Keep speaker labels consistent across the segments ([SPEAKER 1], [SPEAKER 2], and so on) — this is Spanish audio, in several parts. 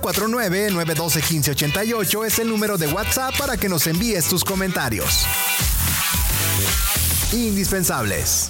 [SPEAKER 1] 449-912-1588 es el número de WhatsApp para que nos envíes tus comentarios. Indispensables.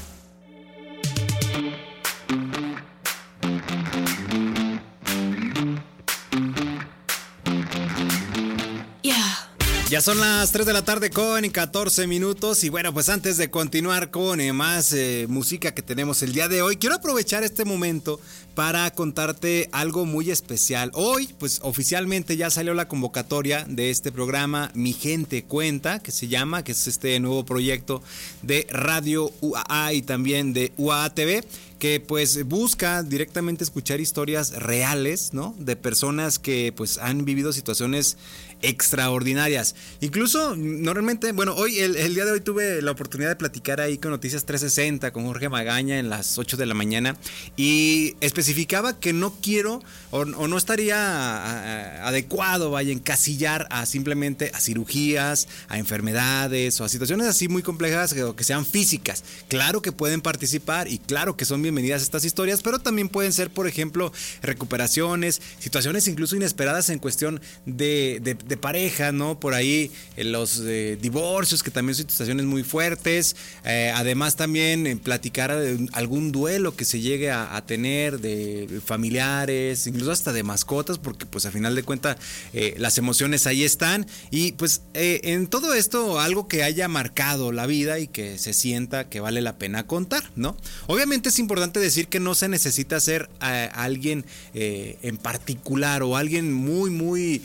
[SPEAKER 2] Ya son las 3 de la tarde con 14 minutos y bueno, pues antes de continuar con más música que tenemos el día de hoy, quiero aprovechar este momento para contarte algo muy especial. Hoy, pues oficialmente ya salió la convocatoria de este programa Mi Gente Cuenta, que se llama, que es este nuevo proyecto de Radio UAA y también de UAA TV, que pues busca directamente escuchar historias reales, ¿no? De personas que pues han vivido situaciones extraordinarias. Incluso, normalmente, bueno, hoy, el día de hoy tuve la oportunidad de platicar ahí con Noticias 360 con Jorge Magaña en las 8 de la mañana y especificaba que no quiero o no estaría adecuado, vaya, encasillar a simplemente a cirugías, a enfermedades o a situaciones así muy complejas que sean físicas. Claro que pueden participar y claro que son bienvenidas estas historias, pero también pueden ser, por ejemplo, recuperaciones, situaciones incluso inesperadas en cuestión de pareja, ¿no? Por ahí los divorcios, que también son situaciones muy fuertes. Además también platicar algún duelo que se llegue a tener de familiares, incluso hasta de mascotas, porque pues a final de cuentas las emociones ahí están. Y pues en todo esto algo que haya marcado la vida y que se sienta que vale la pena contar, ¿no? Obviamente es importante decir que no se necesita ser alguien en particular o alguien muy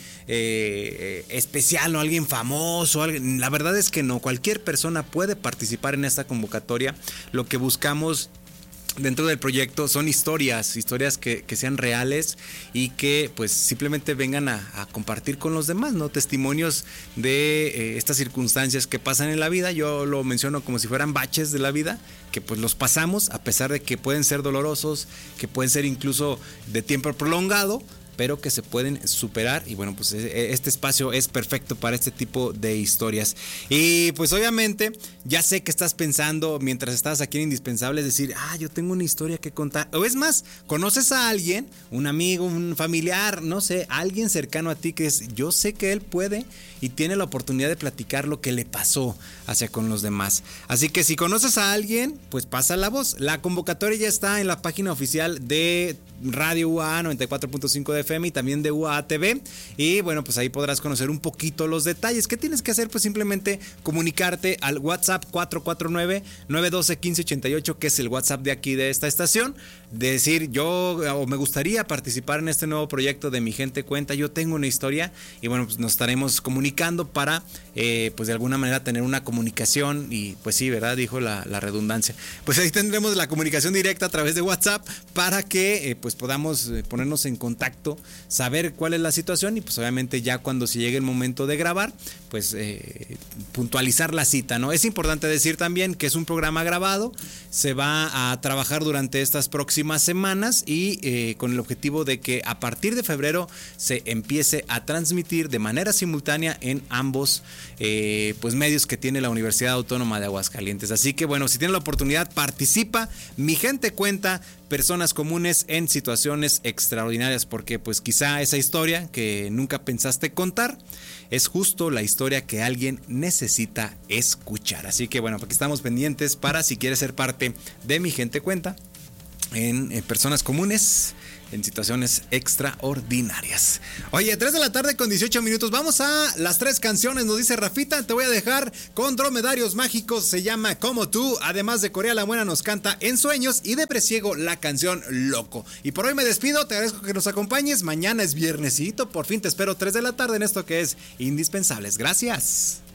[SPEAKER 2] especial o alguien famoso. La verdad es que no, cualquier persona puede participar en esta convocatoria. Lo que buscamos dentro del proyecto son historias que sean reales y que pues simplemente vengan a compartir con los demás, ¿no? Testimonios de estas circunstancias que pasan en la vida. Yo lo menciono como si fueran baches de la vida, que pues los pasamos a pesar de que pueden ser dolorosos, que pueden ser incluso de tiempo prolongado, pero que se pueden superar. Y bueno, pues este espacio es perfecto para este tipo de historias. Y pues obviamente ya sé que estás pensando mientras estás aquí en Indispensables decir, yo tengo una historia que contar. O es más, conoces a alguien, un amigo, un familiar, no sé, alguien cercano a ti que yo sé que él puede y tiene la oportunidad de platicar lo que le pasó hacia con los demás. Así que si conoces a alguien, pues pasa la voz. La convocatoria ya está en la página oficial de Radio UAA 94.5 de FM y también de UAA TV. Y bueno, pues ahí podrás conocer un poquito los detalles. ¿Qué tienes que hacer? Pues simplemente comunicarte al WhatsApp 449-912-1588, que es el WhatsApp de aquí de esta estación. Decir, yo me gustaría participar en este nuevo proyecto de Mi Gente Cuenta, yo tengo una historia. Y bueno, pues nos estaremos comunicando para pues de alguna manera tener una comunicación. Y pues sí, ¿verdad? Dijo la redundancia. Pues ahí tendremos la comunicación directa a través de WhatsApp para que pues podamos ponernos en contacto, saber cuál es la situación y pues obviamente ya cuando se llegue el momento de grabar, pues puntualizar la cita, ¿no? Es importante decir también que es un programa grabado, se va a trabajar durante estas próximas semanas y con el objetivo de que a partir de febrero se empiece a transmitir de manera simultánea en ambos pues medios que tiene la Universidad Autónoma de Aguascalientes. Así que bueno, si tienen la oportunidad, participa. Mi Gente Cuenta, personas comunes en situaciones extraordinarias, porque pues quizá esa historia que nunca pensaste contar es justo la historia que alguien necesita escuchar. Así que bueno, aquí estamos pendientes para si quieres ser parte de Mi Gente Cuenta en personas comunes en situaciones extraordinarias. Oye, 3 de la tarde con 18 minutos. Vamos a las 3 canciones, nos dice Rafita. Te voy a dejar con Dromedarios Mágicos, se llama Como Tú. Además de Corea la Buena nos canta En Sueños y de Presiego la canción Loco. Y por hoy me despido, te agradezco que nos acompañes. Mañana es viernesito, por fin te espero 3 de la tarde en esto que es Indispensables. Gracias.